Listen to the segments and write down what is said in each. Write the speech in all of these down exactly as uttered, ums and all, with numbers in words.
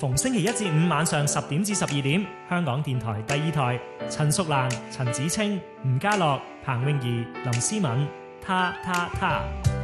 逢星期一至五晚上十點至十二點，香港電台第二台，陳淑蘭、陳子清、吳家樂、彭詠儀、林思敏，他他他。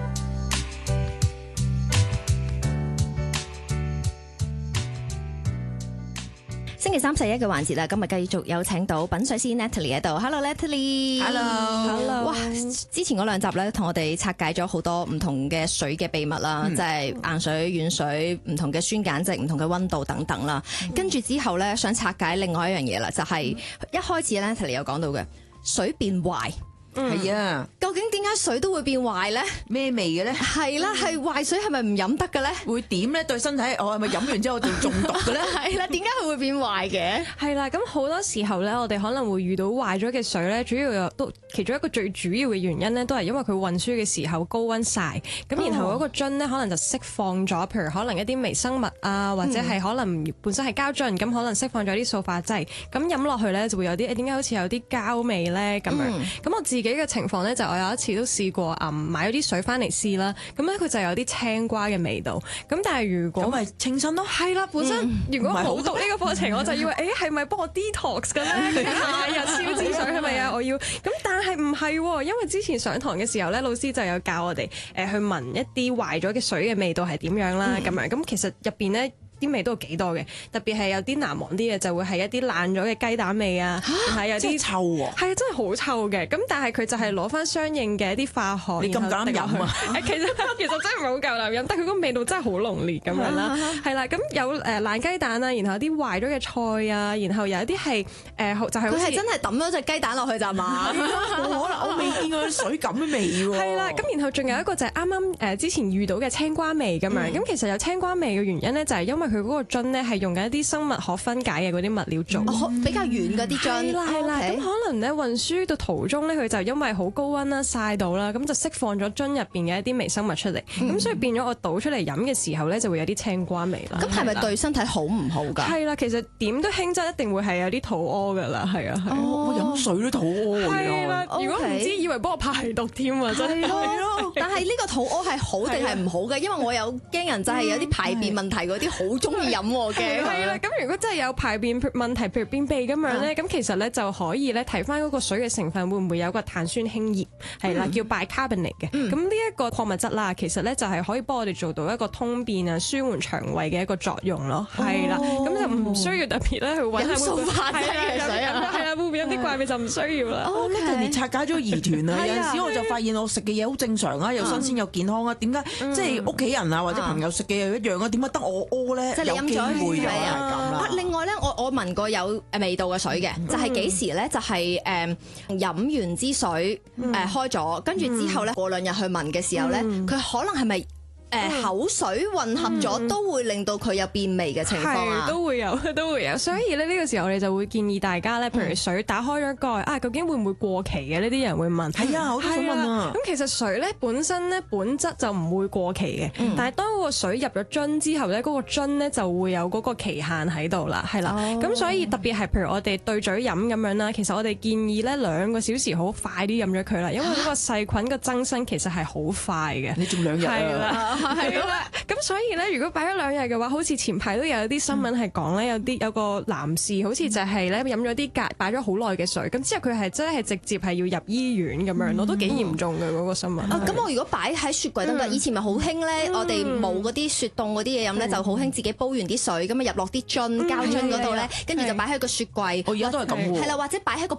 星期三十一嘅環節啦，今日繼續有請到品水師 Natalie 喺度。Hello Natalie。Hello。哇！之前嗰兩集咧，同我哋拆解咗好多唔同嘅水嘅秘密啦，即係、嗯、硬水、軟水、唔同嘅酸鹼值、唔同嘅溫度等等啦。嗯、跟住之後咧，想拆解另外一樣嘢啦，就係、是、一開始 Natalie 有講到嘅水變壞。 係啊， 究竟點解水都會變壞咧？ 咩味嘅咧？ 係啦，係壞水係咪唔飲得嘅咧？ 會點咧？對身體，我係咪飲完之後就中毒嘅咧？ 係啦，點解佢會變壞嘅？ 係啦，咁好多時候咧，我哋可能會遇到壞咗嘅水咧，主要有都其中一個最主要嘅原因咧，都係因為佢運輸嘅時候高溫曬，咁然後嗰個樽咧可能就釋放咗，譬如可能一啲微生物啊，或者係可能本身係膠樽，咁可能釋放咗啲塑化劑，咁飲落去咧就會有啲誒點解好似有啲膠味咧咁樣？咁我自己嘅情況咧，就我有一次都試過啊、嗯，買咗啲水翻嚟試啦，咁咧佢就有啲青瓜嘅味道。咁但係如果咁咪清新咯，係啦，本身、嗯、如果好讀呢個課程，我就以為誒係咪幫我 detox 嘅咧？夏日消脂水係咪啊？我要咁，但係唔係喎，因為之前上堂嘅時候咧，老師就有教我哋誒、呃、去聞一啲壞咗嘅水嘅味道係點樣啦，咁、嗯、樣咁其實入邊咧。啲味都有幾多嘅，特別係有啲難忘啲嘅，就會係一啲爛咗嘅雞蛋味啊，係有啲臭喎， 係啊，真係好臭嘅。咁但係佢就係攞翻相應嘅一啲化學， 你咁夠膽飲啊？ 其實其實真係唔係好夠膽飲，但係佢個味道真係好濃烈咁樣啦。係啦，咁有誒爛雞蛋啊，然後有啲壞咗嘅菜啊，然後有一啲係誒就係佢係真係抌咗隻雞蛋落去咋嘛？ 冇可能，我未見過水咁嘅味喎。 係啦，咁然後仲有一個就係啱啱誒之前遇到嘅青瓜味咁樣。咁其實有青瓜味嘅原因咧，就係因為佢嗰個樽咧係用緊一啲生物可分解嘅嗰啲物料做， 嗯、比較軟嗰啲樽。 係啦係啦，咁可能咧運輸到途中咧，佢就因為好高溫啦、曬到啦，咁就釋放咗樽入邊嘅一啲微生物出嚟，咁、嗯、所以變咗我倒出嚟飲嘅時候咧，就會有啲青瓜味啦。 咁係咪對身體好唔好㗎？ 係啦，其實點都輕則一定會係有啲肚屙㗎啦，係啊係。 我飲、哦、水都肚屙㗎。 係啦，如果唔知以為幫我排毒添啊，真係。 但係呢個肚屙係好定係唔好嘅？因為我有驚人就係有啲排便問題嗰啲好中意飲嘅。 係啦，咁如果真係有排便問題，譬如便秘咁樣咧，咁、啊、其實咧就可以咧睇翻嗰個水嘅成分會唔會有個碳酸氫鹽，係啦、嗯，叫 bicarbonate 嘅。咁呢一個礦物質啦，其實咧就係可以幫我哋做到一個通便啊、舒緩腸胃嘅一個作用咯。係啦、哦，咁就唔需要特別咧去揾下塑化劑嘅水啊。 係啦，會唔會有啲怪味就唔需要啦。 哦，呢近年拆解咗疑團啊，有陣時我就發現我食嘅嘢好正常啊，又新鮮又健康啊，點解即係屋企人啊或者朋友食嘅又一樣啊？點解得我屙咧？ 即係你飲咗會啊？ 啊！另外咧，我我聞過有誒味道嘅水嘅，就係幾時咧？就係誒飲完支水誒開咗，跟住之後咧過兩日去聞嘅時候咧，佢可能係咪？誒、呃、口水混合咗、嗯、都會令到佢有變味嘅情況啊， 都會有都會有，所以咧呢個時候我哋就會建議大家咧，譬如水打開咗蓋啊，究竟會唔會過期嘅？呢啲人會問。係啊，我都想問啊。咁其實水咧本身咧本質就唔會過期嘅，嗯、但係當嗰個水入咗樽之後咧，嗰、嗰個樽咧就會有嗰個期限喺度啦，係啦。咁、哦、所以特別係譬如我哋對嘴飲咁樣啦，其實我哋建議咧兩個小時好快啲飲咗佢啦，因為嗰個細菌嘅增生其實係好快嘅。 你仲兩日啊？ 係啦，咁所以咧，如果擺咗兩日嘅話，好似前排都有啲新聞係講咧，有啲有個男士好似就係咧飲咗啲隔擺咗好耐嘅水，咁之後佢係真係直接係要入醫院咁樣，我都幾嚴重嘅嗰、嗰個新聞。 啊，咁我如果擺喺雪櫃得唔得？以前咪好興咧，嗯、我哋冇嗰啲雪凍嗰啲嘢飲咧，嗯、就好興自己煲完啲水咁啊入落啲樽膠樽嗰度咧，跟住就擺喺個雪櫃。 我而家都係咁喎。 係啦，或者擺喺個